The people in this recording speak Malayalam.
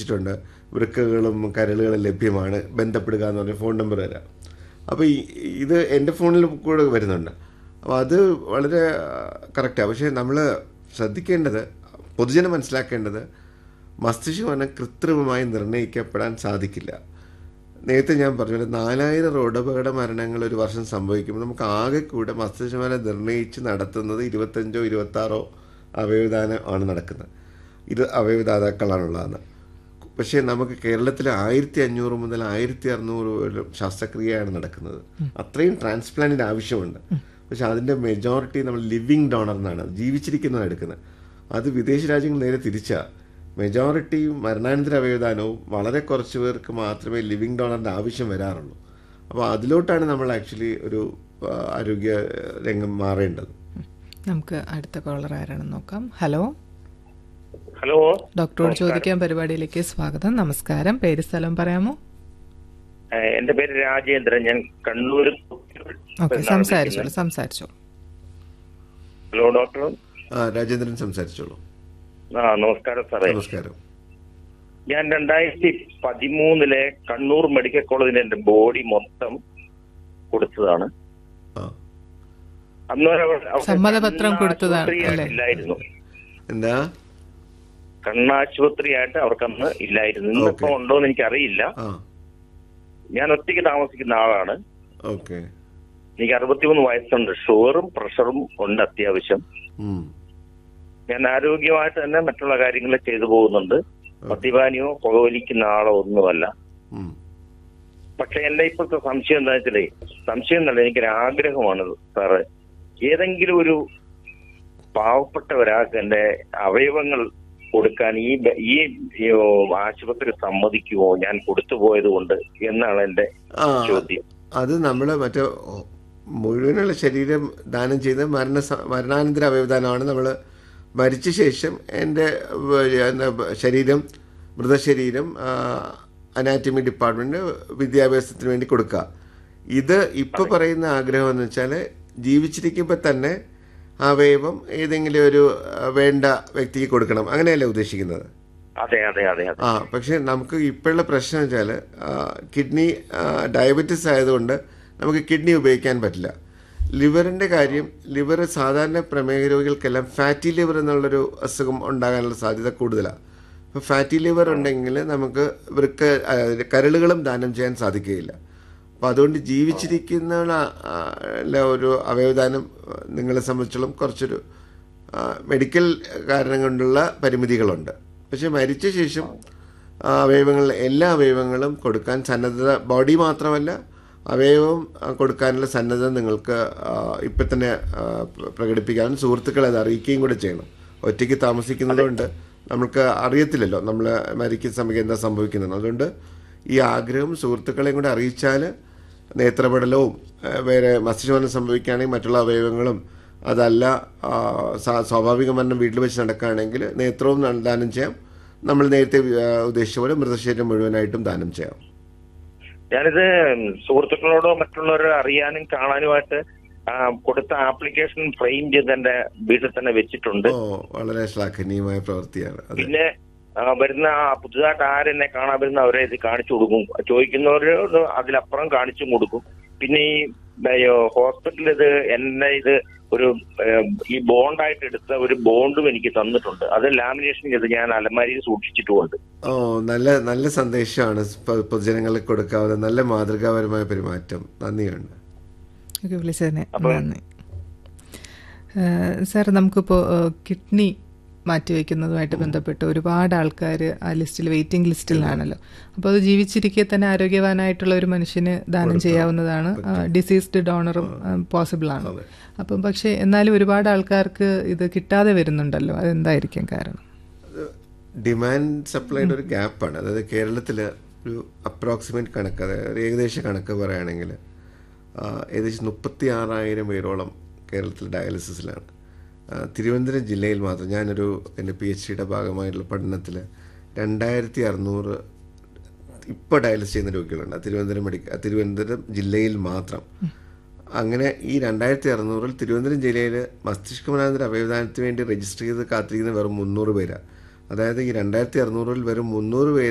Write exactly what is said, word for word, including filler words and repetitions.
വിളിച്ചിട്ടുണ്ട്, വൃക്കകളും കരളുകളും ലഭ്യമാണ്, ബന്ധപ്പെടുക എന്ന് പറഞ്ഞ ഫോൺ നമ്പർ തരാം. അപ്പോൾ ഈ ഇത് എൻ്റെ ഫോണിൽ കൂടെ വരുന്നുണ്ട്. അപ്പോൾ അത് വളരെ കറക്റ്റാണ്. പക്ഷേ നമ്മൾ ശ്രദ്ധിക്കേണ്ടത്, പൊതുജനം മനസ്സിലാക്കേണ്ടത്, മസ്തിഷ്കമരണം കൃത്രിമമായി നിർണ്ണയിക്കപ്പെടാൻ സാധിക്കില്ല. നേരത്തെ ഞാൻ പറഞ്ഞ നാലായിരം റോഡപകട മരണങ്ങൾ ഒരു വർഷം സംഭവിക്കുമ്പോൾ നമുക്ക് ആകെ കൂടെ മസ്തിഷ്കമരണം നിർണ്ണയിച്ച് നടത്തുന്നത് ഇരുപത്തഞ്ചോ ഇരുപത്താറോ അവയവദാനം ആണ് നടക്കുന്നത്. ഇത് അവയവദാതാക്കളാണുള്ളതാണ്. പക്ഷേ നമുക്ക് കേരളത്തിൽ ആയിരത്തി അഞ്ഞൂറ് മുതൽ ആയിരത്തി അറുന്നൂറ് ശസ്ത്രക്രിയയാണ് നടക്കുന്നത്. അത്രയും ട്രാൻസ്പ്ലാന്റിന് ആവശ്യമുണ്ട്. പക്ഷെ അതിൻ്റെ മെജോറിറ്റി നമ്മൾ ലിവിങ് ഡോണർ എന്നാണ്, ജീവിച്ചിരിക്കുന്നതാണ് എടുക്കുന്നത്. അത് വിദേശ രാജ്യങ്ങൾ നേരെ തിരിച്ചാണ്. മെജോറിറ്റിയും മരണാനന്തര അവയവദാനവും വളരെ കുറച്ച് പേർക്ക് മാത്രമേ ലിവിങ് ഡോണറിൻ്റെ ആവശ്യം വരാറുള്ളൂ. അപ്പോൾ അതിലോട്ടാണ് നമ്മൾ ആക്ച്വലി ഒരു ആരോഗ്യ രംഗം മാറേണ്ടത്. നമുക്ക് അടുത്ത കോളർ ആരാണെന്ന് നോക്കാം. ഹലോ ഹലോ, ഡോക്ടറോട് ചോദിക്കാൻ പരിപാടിയിലേക്ക് സ്വാഗതം. നമസ്കാരം. പേര് സ്ഥലം പറയാമോ? എന്റെ പേര് രാജേന്ദ്രൻ, ഞാൻ കണ്ണൂർ. ഓക്കെ, സംസാരിച്ചോളൂ സംസാരിച്ചോളൂ ഹലോ ഡോക്ടർ. രാജേന്ദ്രൻ സംസാരിച്ചോളൂ. ആ നമസ്കാരം സാറേ. നമസ്കാരം. ഞാൻ രണ്ടായിരത്തി പതിമൂന്നിലെ കണ്ണൂർ മെഡിക്കൽ കോളേജിൽ എന്റെ ബോഡി മൊത്തം കൊടുത്തതാണ്. സമ്മതപത്രം കൊടുത്തതാണ് ഇല്ലായിരുന്നു. എന്താ? കണ്ണാശുപത്രിയായിട്ട് അവർക്ക് അന്ന് ഇല്ലായിരുന്നു. ഇന്നിപ്പോ ഉണ്ടോന്ന് എനിക്കറിയില്ല. ഞാൻ ഒറ്റയ്ക്ക് താമസിക്കുന്ന ആളാണ്. എനിക്ക് അറുപത്തിമൂന്ന് വയസ്സുണ്ട്. ഷുഗറും പ്രഷറും ഉണ്ട് അത്യാവശ്യം. ഞാൻ ആരോഗ്യമായിട്ട് തന്നെ മറ്റുള്ള കാര്യങ്ങൾ ചെയ്തു പോകുന്നുണ്ട്. മദ്യപാനിയോ പുകവലിക്കുന്ന ആളോ ഒന്നുമല്ല. പക്ഷെ എന്റെ ഇപ്പോഴത്തെ സംശയം എന്താ വെച്ചാലേ, സംശയം എന്നല്ല, എനിക്കൊരു ആഗ്രഹമാണ് സാറ്. ഏതെങ്കിലും ഒരു പാവപ്പെട്ട ഒരാൾക്ക് എന്റെ അവയവങ്ങൾ കൊടുക്കാൻ ഈ ഈ ആശുപത്രി സമ്മതിക്കുമോ, ഞാൻ കൊടുത്തുപോയത് കൊണ്ട് എന്നാണ് എന്റെ ചോദ്യം. അത് നമ്മൾ മറ്റേ മുഴുവനുള്ള ശരീരം ദാനം ചെയ്ത് മരണ മരണാനന്തര അവയവദാനമാണ്. നമ്മൾ മരിച്ച ശേഷം എൻ്റെ ശരീരം, മൃതശരീരം അനാറ്റമി ഡിപ്പാർട്ട്മെൻറ്റ് വിദ്യാഭ്യാസത്തിന് വേണ്ടി കൊടുക്കുക. ഇത് ഇപ്പോൾ പറയുന്ന ആഗ്രഹം എന്ന് വെച്ചാൽ ജീവിച്ചിരിക്കുമ്പോൾ തന്നെ അവയവം ഏതെങ്കിലും ഒരു വേണ്ട വ്യക്തിക്ക് കൊടുക്കണം, അങ്ങനെയല്ലേ ഉദ്ദേശിക്കുന്നത്? അതെ അതെ അതെ. ആ പക്ഷെ നമുക്ക് ഇപ്പോഴുള്ള പ്രശ്നം വെച്ചാൽ കിഡ്നി ഡയബറ്റിസ് ആയതുകൊണ്ട് നമുക്ക് കിഡ്നി ഉപയോഗിക്കാൻ പറ്റില്ല. ലിവറിൻ്റെ കാര്യം, ലിവർ സാധാരണ പ്രമേഹ രോഗികൾക്കെല്ലാം ഫാറ്റി ലിവർ എന്നുള്ളൊരു അസുഖം ഉണ്ടാകാനുള്ള സാധ്യത കൂടുതലാണ്. അപ്പോൾ ഫാറ്റി ലിവർ ഉണ്ടെങ്കിൽ നമുക്ക് വൃക്ക കരളുകളും ദാനം ചെയ്യാൻ സാധിക്കുകയില്ല. അപ്പോൾ അതുകൊണ്ട് ജീവിച്ചിരിക്കുന്ന ഒരു അവയവദാനം നിങ്ങളെ സംബന്ധിച്ചോളം കുറച്ചൊരു മെഡിക്കൽ കാരണം കൊണ്ടുള്ള പരിമിതികളുണ്ട്. പക്ഷെ മരിച്ച ശേഷം അവയവങ്ങൾ, എല്ലാ അവയവങ്ങളും കൊടുക്കാൻ സന്നദ്ധത, ബോഡി മാത്രമല്ല അവയവം കൊടുക്കാനുള്ള സന്നദ്ധത നിങ്ങൾക്ക് ഇപ്പം തന്നെ പ്രകടിപ്പിക്കാനും സുഹൃത്തുക്കളെ അത് അറിയിക്കുകയും കൂടെ ചെയ്യണം. ഒറ്റയ്ക്ക് താമസിക്കുന്നതുകൊണ്ട് നമുക്ക് അറിയത്തില്ലല്ലോ നമ്മൾ മരിക്കുന്ന സമയത്ത് എന്താ സംഭവിക്കുന്നത്. അതുകൊണ്ട് ഈ ആഗ്രഹം സുഹൃത്തുക്കളെയും കൂടെ അറിയിച്ചാൽ നേത്രപടലവും വേറെ മസ്തിഷ്കമരണം സംഭവിക്കുകയാണെങ്കിൽ മറ്റുള്ള അവയവങ്ങളും, അതല്ല സ്വാഭാവിക മരണം വീട്ടിൽ വെച്ച് നടക്കുകയാണെങ്കിൽ നേത്രവും ദാനം ചെയ്യാം. നമ്മൾ നേരത്തെ ഉദ്ദേശിച്ച പോലെ മൃതശരീരം മുഴുവനായിട്ടും ദാനം ചെയ്യാം. ഞാനിത് സുഹൃത്തുക്കളോടോ മറ്റുള്ളവരോ അറിയാനും കാണാനുമായിട്ട് കൊടുത്ത ആപ്ലിക്കേഷൻ ഫ്രെയിം ചെയ്ത് എന്റെ വീട്ടിൽ തന്നെ വെച്ചിട്ടുണ്ട്. വളരെ ശ്ലാഘനീയമായ പ്രവൃത്തിയാണ്. പിന്നെ വരുന്ന പുതുതായിട്ട് ആരെന്നെ കാണാൻ വരുന്ന അവരെ ഇത് കാണിച്ചു കൊടുക്കും, ചോദിക്കുന്നവരോട് അതിലപ്പുറം കാണിച്ചും കൊടുക്കും. പിന്നെ ഈ ഹോസ്പിറ്റലിൽ ഇത് എന്നെ ഇത് ഒരു ഈ ബോണ്ടായിട്ട് എടുത്ത ഒരു ബോണ്ടും എനിക്ക് തന്നിട്ടുണ്ട്. അത് ലാമിനേഷൻ ചെയ്ത് ഞാൻ അലമാരിയിൽ സൂക്ഷിച്ചിട്ടുമുണ്ട്. ഓ, നല്ല നല്ല സന്ദേശമാണ് പൊതുജനങ്ങൾക്ക് കൊടുക്കാവുന്ന നല്ല മാതൃകാപരമായ പെരുമാറ്റം. നന്ദിയുണ്ട്. വിളിച്ചതിന് നന്ദി. സാർ, നമുക്കിപ്പോൾ കിഡ്നി മാറ്റിവെക്കുന്നതുമായിട്ട് ബന്ധപ്പെട്ട് ഒരുപാട് ആൾക്കാർ ആ ലിസ്റ്റിൽ, വെയിറ്റിംഗ് ലിസ്റ്റിലാണല്ലോ. അപ്പോൾ അത് ജീവിച്ചിരിക്കെ തന്നെ ആരോഗ്യവാനായിട്ടുള്ള ഒരു മനുഷ്യന് ദാനം ചെയ്യാവുന്നതാണ്. ഡിസീസ്ഡ് ഡോണറും പോസിബിൾ ആണ്. അപ്പം പക്ഷേ എന്നാലും ഒരുപാട് ആൾക്കാർക്ക് ഇത് കിട്ടാതെ വരുന്നുണ്ടല്ലോ. അതെന്തായിരിക്കും കാരണം? ഡിമാൻഡ് സപ്ലൈയുടെ ഒരു ഗ്യാപ്പാണ്. അതായത് കേരളത്തിൽ ഒരു അപ്രോക്സിമേറ്റ് കണക്ക്, അതായത് ഒരു ഏകദേശ കണക്ക് പറയുകയാണെങ്കിൽ ഏകദേശം മുപ്പത്തി ആറായിരം പേരോളം കേരളത്തിൽ ഡയാലിസിസിലാണ്. തിരുവനന്തപുരം ജില്ലയിൽ മാത്രം ഞാനൊരു എൻ്റെ പി എച്ച് ഡിയുടെ ഭാഗമായിട്ടുള്ള പഠനത്തിൽ രണ്ടായിരത്തി അറുന്നൂറ് ഇപ്പോൾ ഡയാലിസിസ് ചെയ്യുന്ന രോഗികളുണ്ട് തിരുവനന്തപുരം മെഡിക്കൽ തിരുവനന്തപുരം ജില്ലയിൽ മാത്രം. അങ്ങനെ ഈ രണ്ടായിരത്തി അറുന്നൂറിൽ തിരുവനന്തപുരം ജില്ലയിൽ മസ്തിഷ്കമനാന്തര അവയവദാനത്തിന് വേണ്ടി രജിസ്റ്റർ ചെയ്ത് കാത്തിരിക്കുന്ന വെറും മുന്നൂറ് പേരാണ്. അതായത് ഈ രണ്ടായിരത്തി അറുന്നൂറിൽ വെറും മുന്നൂറ് പേര്